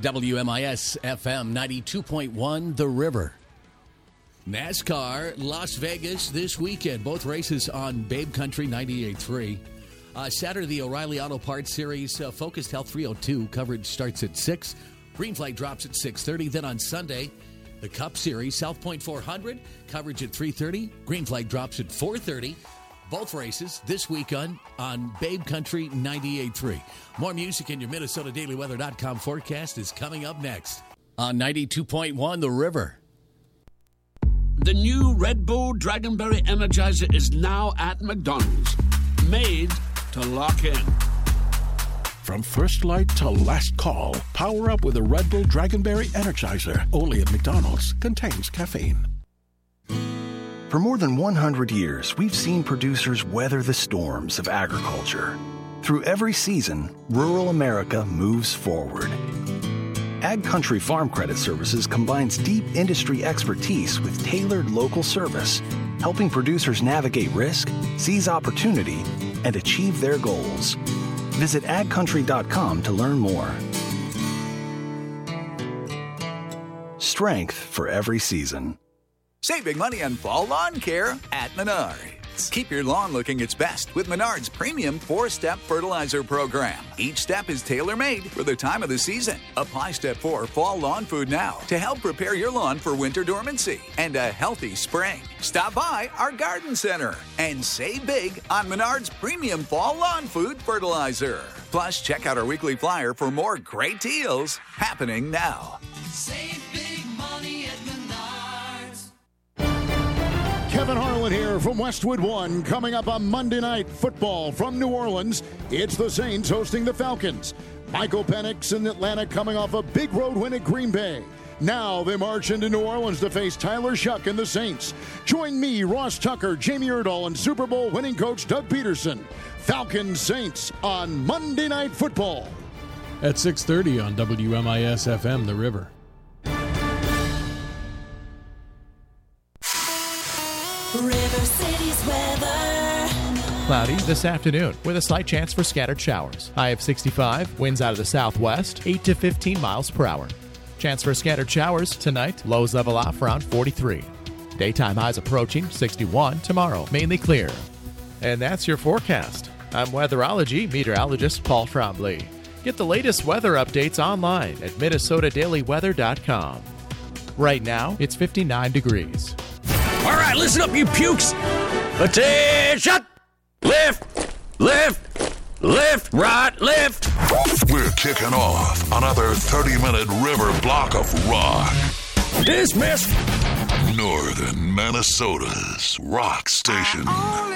WMIS FM 92.1 The River. NASCAR Las Vegas this weekend. Both races on Babe Country 98.3. Saturday, the O'Reilly Auto Parts Series Focused Health 302 coverage starts at 6. Green Flag drops at 6:30. Then on Sunday, the Cup Series South Point 400 coverage at 3:30. Green Flag drops at 4:30. Both races this weekend on Babe Country 98.3. More music in your MinnesotaDailyWeather.com forecast is coming up next on 92.1 The River. The new Red Bull Dragonberry Energizer is now at McDonald's. Made to lock in. From first light to last call, power up with a Red Bull Dragonberry Energizer. Only at McDonald's. Contains caffeine. For more than 100 years, we've seen producers weather the storms of agriculture. Through every season, rural America moves forward. Ag Country Farm Credit Services combines deep industry expertise with tailored local service, helping producers navigate risk, seize opportunity, and achieve their goals. Visit agcountry.com to learn more. Strength for every season. Save big money on fall lawn care at Menards. Keep your lawn looking its best with Menards' premium 4-step fertilizer program. Each step is tailor-made for the time of the season. Apply Step 4 Fall Lawn Food now to help prepare your lawn for winter dormancy and a healthy spring. Stop by our garden center and save big on Menards' premium Fall Lawn Food fertilizer. Plus, check out our weekly flyer for more great deals happening now. Save big money at Menards. Kevin Harlan here from Westwood One. Coming up on Monday Night Football from New Orleans, it's the Saints hosting the Falcons. Michael Penix in Atlanta coming off a big road win at Green Bay. Now they march into New Orleans to face Tyler Shuck and the Saints. Join me, Ross Tucker, Jamie Erdahl, and Super Bowl winning coach Doug Peterson. Falcons Saints on Monday Night Football. At 6:30 on WMIS FM The River. River City's weather. Cloudy this afternoon with a slight chance for scattered showers. High of 65, winds out of the southwest, 8 to 15 miles per hour. Chance for scattered showers tonight, lows level off around 43. Daytime highs approaching 61 tomorrow, mainly clear. And that's your forecast. I'm weatherology meteorologist Paul Trombley. Get the latest weather updates online at MinnesotaDailyWeather.com. Right now, it's 59 degrees. All right, listen up, you pukes. Attention! Lift, lift, lift, right, lift. We're kicking off another 30-minute river block of rock. Dismiss. Northern Minnesota's rock station.